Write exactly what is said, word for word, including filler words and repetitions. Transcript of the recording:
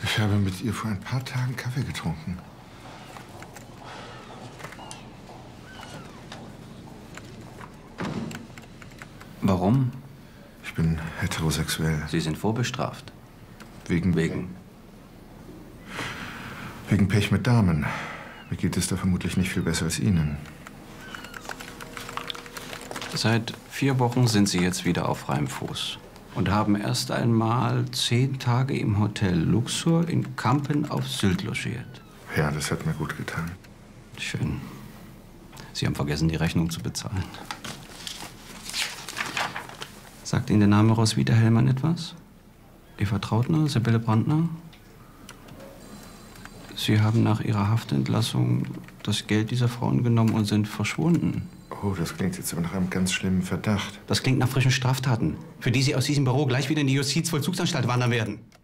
Ich habe mit ihr vor ein paar Tagen Kaffee getrunken. Warum? Ich bin heterosexuell. Sie sind vorbestraft. Wegen? Wegen? Wegen Pech mit Damen. Mir geht es da vermutlich nicht viel besser als Ihnen. Seit vier Wochen sind Sie jetzt wieder auf freiem Fuß und haben erst einmal zehn Tage im Hotel Luxor in Kampen auf Sylt logiert. Ja, das hat mir gut getan. Schön. Sie haben vergessen, die Rechnung zu bezahlen. Sagt Ihnen der Name Roswitha Hellmann etwas? Eva Trautner, Sibylle Brandner? Sie haben nach Ihrer Haftentlassung das Geld dieser Frauen genommen und sind verschwunden. Oh, das klingt jetzt aber nach einem ganz schlimmen Verdacht. Das klingt nach frischen Straftaten, für die Sie aus diesem Büro gleich wieder in die Justizvollzugsanstalt wandern werden.